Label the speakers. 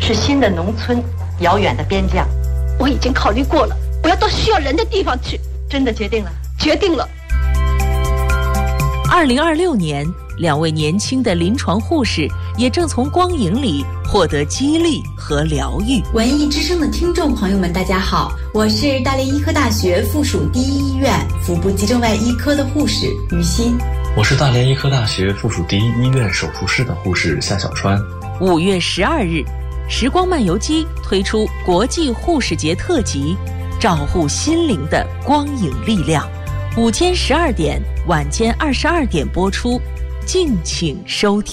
Speaker 1: 是新的农村，遥远的边疆。
Speaker 2: 我已经考虑过了，我要到需要人的地方去。
Speaker 1: 真的决定了？
Speaker 2: 决定了。
Speaker 3: 2026年，2位年轻的临床护士也正从光影里获得激励和疗愈。
Speaker 4: 文艺之声的听众朋友们，大家好，我是大连医科大学附属第一医院腹部急症外医科的护士于欣。
Speaker 5: 我是大连医科大学附属第一医院手术室的护士夏小川。
Speaker 3: 5月12日，时光漫游机推出国际护士节特辑，照护心灵的光影力量。午间12点，晚间22点播出，敬请收听。